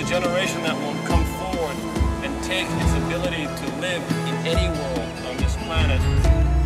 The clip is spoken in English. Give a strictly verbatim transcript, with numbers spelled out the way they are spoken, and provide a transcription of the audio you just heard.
generation that will come forward and take its ability to live in any world on this planet